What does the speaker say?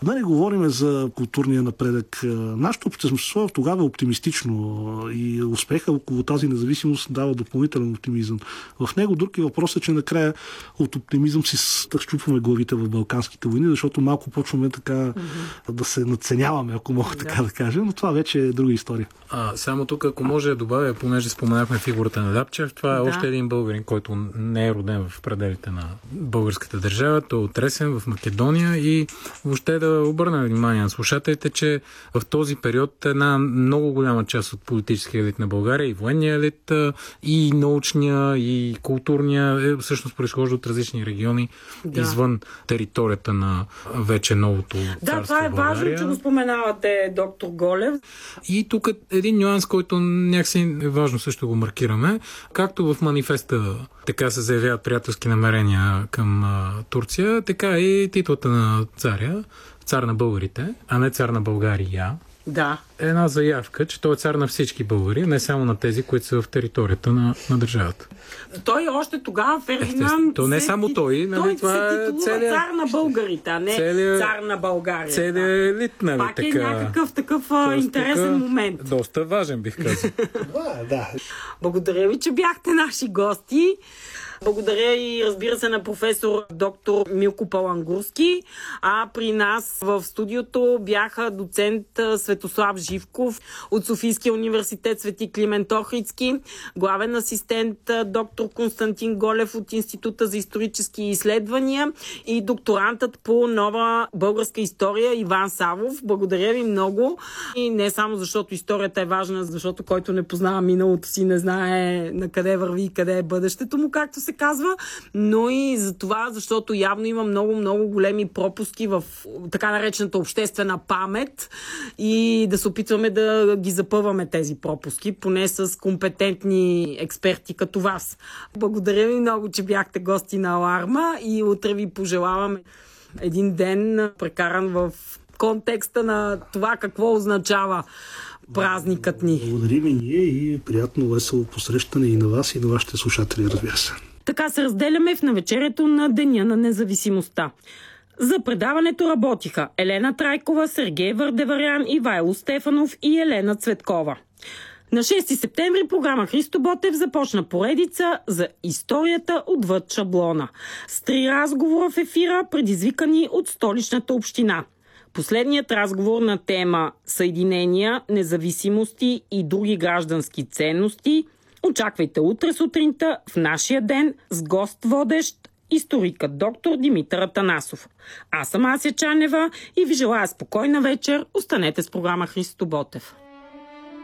Да не говорим за културния напредък. Нашето общество тогава е оптимистично и успеха около тази независимост дава допълнителен оптимизъм. В него друг е въпросът, че накрая от оптимизъм си щупваме главите в Балканските войни, защото малко почваме така да се надценяваме, ако мога така да кажа, но това вече е друга история. Само тук, ако може да добавя, понеже споменахме фигурата на Ляпчев, това е още един българин, който не е роден в пределите на българската държава, той е отресен в Македония и въобще да обърнем внимание на слушателите, че в този период една много голяма част от политическия елит на България, и военния елит, и научния, и културния, всъщност произхожда от различни региони извън територията на вече новото царство България. Това е важно, че го споменавате, доктор Голев. И тук един нюанс, който някакси е важно също го маркираме. Както в манифеста така се заявяват приятелски намерения към Турция, така и титлата на царя, цар на българите, а не цар на България. Да. Една заявка, че той е цар на всички българи, не само на тези, които са в територията на държавата. Той още тогава, Фердинанд... То не само той, нали, това се титулува цар на българите, а не цар на България. Целият елит, нали, пак така. Е някакъв такъв интересен момент. Доста важен, бих казал. Да. Благодаря ви, че бяхте наши гости. Благодаря и, разбира се, на професор доктор Милко Палангурски. А при нас в студиото бяха доцент Светослав Живков от Софийския университет Свети Климент Охридски, главен асистент доктор Константин Голев от Института за исторически изследвания и докторантът по нова българска история Иван Савов. Благодаря ви много. И не само защото историята е важна, защото който не познава миналото си, не знае на къде върви и къде е бъдещето му, както се казва, но и за това, защото явно има много големи пропуски в така наречената обществена памет и да се опитваме да ги запъваме тези пропуски, поне с компетентни експерти като вас. Благодаря ви много, че бяхте гости на Аларма и утре ви пожелаваме един ден прекаран в контекста на това какво означава празникът ни. Благодарим и ние и приятно весело посрещане и на вас, и на вашите слушатели, разбира се. Така се разделяме в навечерието на Деня на независимостта. За предаването работиха Елена Трайкова, Сергей Върдеварян, Ивайло Стефанов и Елена Цветкова. На 6 септември програма Христо Ботев започна поредица за историята отвъд шаблона. С 3 разговора в ефира, предизвикани от столичната община. Последният разговор на тема Съединения, независимости и други граждански ценности очаквайте утре сутринта в нашия ден с гост водещ историкът доктор Димитър Атанасов. Аз съм Ася Чанева и ви желая спокойна вечер. Останете с програма Христо Ботев.